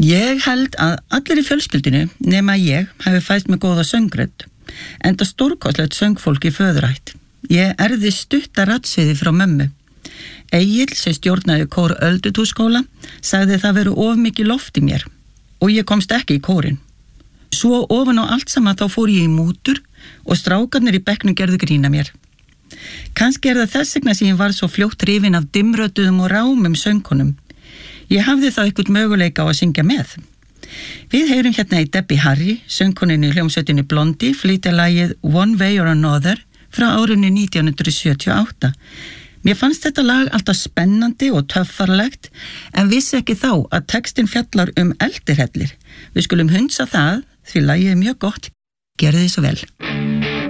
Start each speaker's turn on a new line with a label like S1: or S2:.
S1: Ég held að allir í fjölskyldinu nema ég hafi fæst með góða söngrödd, enda stórkostlegt söngfólk í föðurætt. Ég erfði stutta radsviði frá mömmu. Egill, sem stjórnaði kór Öldutúnsskóla, sagði það veru of mikið loft í mér og ég komst ekki í kórinn. Svo ofan á allt saman þá fór ég í mútur og strákarnir í bekknum gerðu grína mér. Kannski það þess vegna sem ég var svo fljótt hrifin af dimmrödduðum og rámum söngkonum. Ég hafði þá eitthvað möguleika á að syngja með. Við heyrum hérna í Debbie Harry, söngkonunni í hljómsveitinni Blondie, flytja lagið One Way or Another frá árinu 1978. Mér fannst þetta lag alltaf spennandi og töffarlegt, en vissi ekki þá að textin fjallar eldirhellir. Við skulum hundsa það, því lagið er mjög gott. Gerðu þið svo vel.